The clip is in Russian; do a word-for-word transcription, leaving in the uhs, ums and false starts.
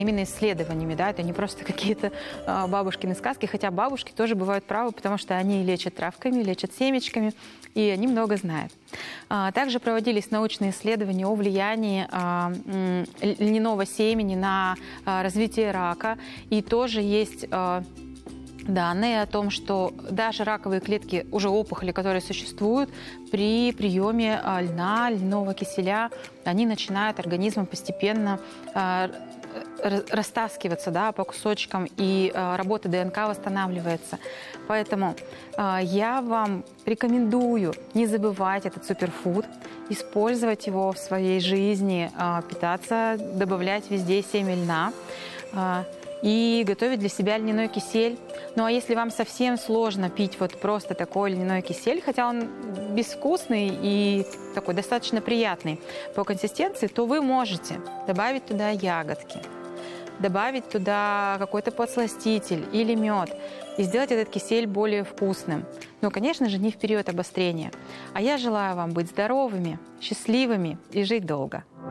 Именно исследованиями, да, это не просто какие-то э, бабушкины сказки, хотя бабушки тоже бывают правы, потому что они лечат травками, лечат семечками, и они много знают. А, также проводились научные исследования о влиянии а, м, льняного семени на а, развитие рака, и тоже есть а, данные о том, что даже раковые клетки, уже опухоли, которые существуют, при приеме а, льна, льняного киселя, они начинают организмом постепенно а, растаскиваться, да, по кусочкам, и э, работа ДНК восстанавливается. Поэтому э, я вам рекомендую не забывать этот суперфуд, использовать его в своей жизни, э, питаться, добавлять везде семя льна э, и готовить для себя льняной кисель. Ну а если вам совсем сложно пить вот просто такой льняной кисель, хотя он безвкусный и такой достаточно приятный по консистенции, то вы можете добавить туда ягодки, добавить туда какой-то подсластитель или мед и сделать этот кисель более вкусным. Но, конечно же, не в период обострения. А я желаю вам быть здоровыми, счастливыми и жить долго.